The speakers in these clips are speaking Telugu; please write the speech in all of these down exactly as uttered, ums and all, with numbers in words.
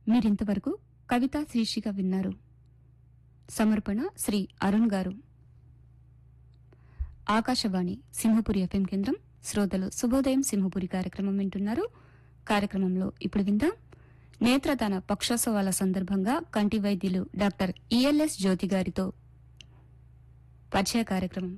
మీరింతవరకు కవితా శీర్షిక విన్నారు. సమర్పణ శ్రీ అరుణ్ గారు. ఆకాశవాణి సింహపురి ఎఫ్ఎం కేంద్రం. శ్రోతలు శుభోదయం సింహపురి కార్యక్రమం వింటున్నారు. కార్యక్రమంలో ఇప్పుడు విందాం నేత్రదాన పక్షోత్సవాల సందర్భంగా కంటి వైద్యులు డాక్టర్ ఈఎల్ఎస్ జ్యోతి గారితో పరిచయ కార్యక్రమం.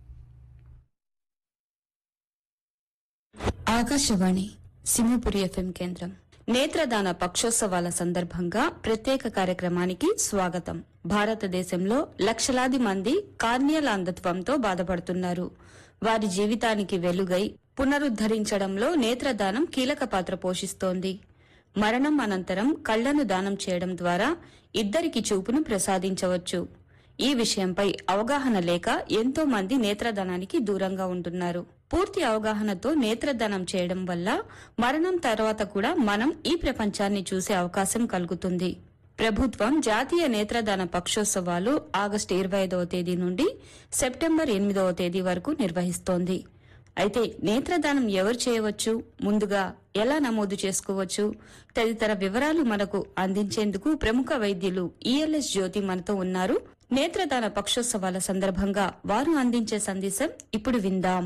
ఆకాశవాణి సింహపురి ఎఫ్ఎం కేంద్రం నేత్రదాన పక్షోత్సవాల సందర్భంగా ప్రత్యేక కార్యక్రమానికి స్వాగతం. భారతదేశంలో లక్షలాది మంది కార్నియల్ అంధత్వంతో బాధపడుతున్నారు. వారి జీవితానికి వెలుగై పునరుద్ధరించడంలో నేత్రదానం కీలక పాత్ర పోషిస్తోంది. మరణం అనంతరం కళ్లను దానం చేయడం ద్వారా ఇద్దరికి చూపును ప్రసాదించవచ్చు. ఈ విషయంపై అవగాహన లేక ఎంతో మంది నేత్రదానానికి దూరంగా ఉంటున్నారు. పూర్తి అవగాహనతో నేత్రదానం చేయడం వల్ల మరణం తర్వాత కూడా మనం ఈ ప్రపంచాన్ని చూసే అవకాశం కలుగుతుంది. ప్రభుత్వం జాతీయ నేత్రదాన పక్షోత్సవాలు ఆగస్టు ఇరవై ఐదవ తేదీ నుండి సెప్టెంబర్ ఎనిమిదవ తేదీ వరకు నిర్వహిస్తోంది. అయితే నేత్రదానం ఎవరు చేయవచ్చు, ముందుగా ఎలా నమోదు చేసుకోవచ్చు తదితర వివరాలు మనకు అందించేందుకు ప్రముఖ వైద్యులు ఈఎల్ఎస్ జ్యోతి మనతో ఉన్నారు. నేత్రదాన పక్షోత్సవాల సందర్భంగా వారు అందించే సందేశం ఇప్పుడు విందాం.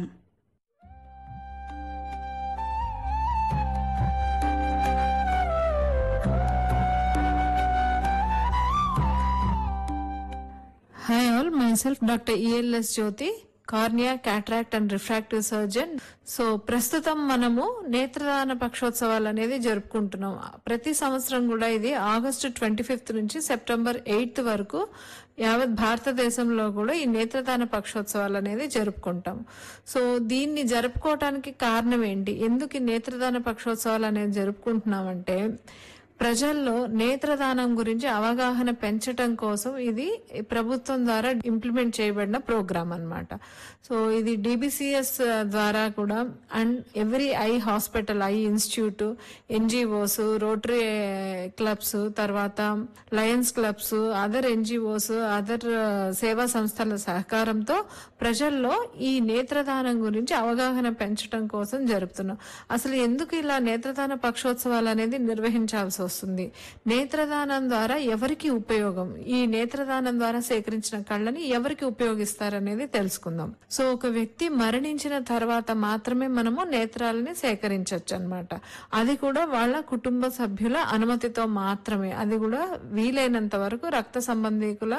Hi all, myself Doctor E L S Jyoti, cornea, cataract and refractive surgeon. So ప్రస్తుతం మనము నేత్రదాన పక్షోత్సవాలు అనేది జరుపుకుంటున్నాం. ప్రతి సంవత్సరం కూడా ఇది ఆగస్టు ట్వంటీ ఫిఫ్త్ నుంచి సెప్టెంబర్ ఎయిత్ వరకు యావత్ భారతదేశంలో కూడా ఈ నేత్రదాన పక్షోత్సవాలు అనేది జరుపుకుంటాం. సో దీన్ని జరుపుకోవటానికి కారణం ఏంటి, ఎందుకు ఈ నేత్రదాన పక్షోత్సవాలు అనేది జరుపుకుంటున్నామంటే ప్రజల్లో నేత్రదానం గురించి అవగాహన పెంచటం కోసం ఇది ప్రభుత్వం ద్వారా ఇంప్లిమెంట్ చేయబడిన ప్రోగ్రామ్ అన్నమాట. సో ఇది డిబిసిఎస్ ద్వారా కూడా and every eye hospital, I institute, NGOs, rotary clubs, తర్వాత Lions clubs, other NGOs, other సేవా సంస్థల సహకారంతో ప్రజల్లో ఈ నేత్రదానం గురించి అవగాహన పెంచడం కోసం జరుపుతున్నాం. అసలు ఎందుకు ఇలా నేత్రదాన పక్షోత్సవాలు అనేది నిర్వహించాల్సి వస్తుంది, నేత్రదానం ద్వారా ఎవరికి ఉపయోగం, ఈ నేత్రదానం ద్వారా సేకరించిన కళ్ళని ఎవరికి ఉపయోగిస్తారనేది తెలుసుకుందాం. సో ఒక వ్యక్తి మరణించిన తర్వాత మాత్రమే మనము నేత్రాలని సేకరించవచ్చు అన్నమాట. అది కూడా వాళ్ళ కుటుంబ సభ్యుల అనుమతితో మాత్రమే, అది కూడా వీలైనంత వరకు రక్త సంబంధీకుల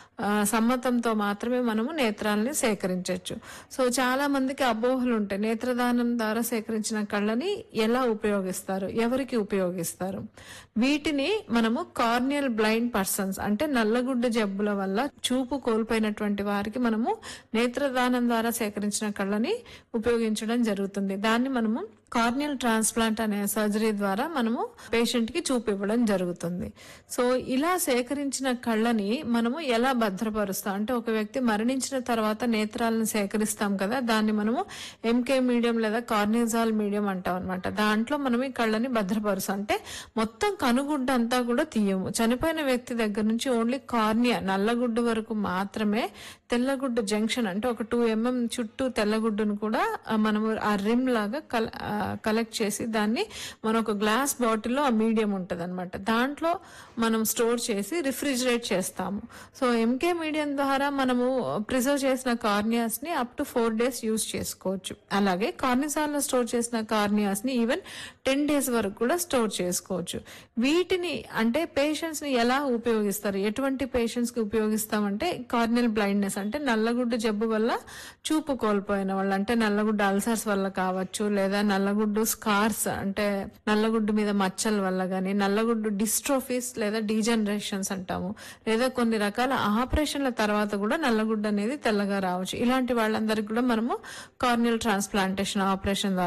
సమ్మతంతో మాత్రమే మనము నేత్రాలని సేకరించవచ్చు. సో చాలా మందికి అపోహలు ఉంటాయి, నేత్రదానం ద్వారా సేకరించిన కళ్ళని ఎలా ఉపయోగిస్తారు, ఎవరికి ఉపయోగిస్తారు. వీటిని మనము కార్నియల్ బ్లైండ్ పర్సన్స్ అంటే నల్లగుడ్డ జబ్బుల వల్ల చూపు కోల్పోయినటువంటి వారికి మనము నేత్రదానం ద్వారా సేకరించిన కళ్ళని ఉపయోగించడం జరుగుతుంది. దాన్ని మనము కార్నియల్ ట్రాన్స్ప్లాంట్ అనే సర్జరీ ద్వారా మనము పేషెంట్ కి చూపివ్వడం జరుగుతుంది. సో ఇలా సేకరించిన కళ్ళని మనము ఎలా భద్రపరుస్తాం అంటే, ఒక వ్యక్తి మరణించిన తర్వాత నేత్రాలను సేకరిస్తాం కదా, దాన్ని మనము ఎంకే మీడియం లేదా కార్నిజాల్ మీడియం అంటాం అనమాట. దాంట్లో మనం ఈ కళ్ళని భద్రపరుస్తాం అంటే మొత్తం కనుగుడ్డ అంతా కూడా తీయము. చనిపోయిన వ్యక్తి దగ్గర నుంచి ఓన్లీ కార్నియా నల్లగుడ్డు వరకు మాత్రమే తెల్లగుడ్డు జంక్షన్ అంటే ఒక టూ ఎంఎం చుట్టూ తెల్లగుడ్డును కూడా మనము ఆ రిమ్ లాగా కలెక్ట్ చేసి దాన్ని మనం ఒక గ్లాస్ బాటిల్లో ఆ మీడియం ఉంటుంది అనమాట, దాంట్లో మనం స్టోర్ చేసి రిఫ్రిజిరేట్ చేస్తాము. సో ఎంకే మీడియం ద్వారా మనము ప్రిజర్వ్ చేసిన కార్నియాస్ ని up to four days use చేసుకోవచ్చు. అలాగే కార్నిసాల్ లో స్టోర్ చేసిన కార్నియాస్ ని ఈవెన్ టెన్ డేస్ వరకు కూడా స్టోర్ చేసుకోవచ్చు. వీటిని అంటే పేషెంట్స్ ని ఎలా ఉపయోగిస్తారు, ఎటువంటి పేషెంట్స్ కి ఉపయోగిస్తామంటే కార్నియల్ బ్లైండ్నెస్ అంటే నల్లగుడ్డు జబ్బు వల్ల చూపు కోల్పోయిన వాళ్ళు, అంటే నల్లగుడ్డు అల్సర్స్ వల్ల కావచ్చు, లేదా నల్లగుడ్డు స్కార్స్ అంటే నల్లగుడ్డు మీద మచ్చల వల్ల గానీ, నల్లగుడ్డు డిస్ట్రోఫీస్ లేదా డీజనరేషన్స్ అంటాము, లేదా కొన్ని రకాల ఆపరేషన్ల తర్వాత కూడా నల్లగుడ్డు అనేది తెల్లగా రావచ్చు. ఇలాంటి వాళ్ళందరికీ కూడా మనము కార్నియల్ ట్రాన్స్ప్లాంటేషన్ ఆపరేషన్ ద్వారా